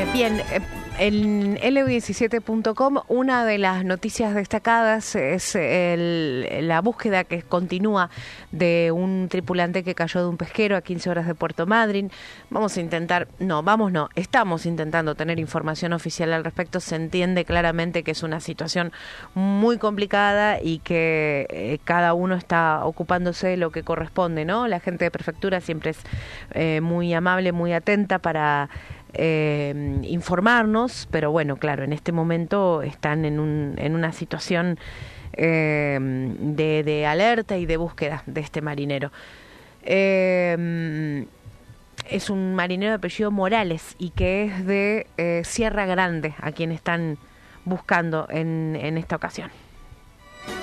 Bien, en L17.com una de las noticias destacadas es la búsqueda que continúa de un tripulante que cayó de un pesquero a 15 horas de Puerto Madryn. Estamos intentando tener información oficial al respecto. Se entiende claramente que es una situación muy complicada y que cada uno está ocupándose de lo que corresponde, ¿no? La gente de prefectura siempre es muy amable, muy atenta para informarnos, pero bueno, claro, en este momento están en una situación de alerta y de búsqueda de este marinero. Es un marinero de apellido Morales y que es de Sierra Grande, a quien están buscando en esta ocasión.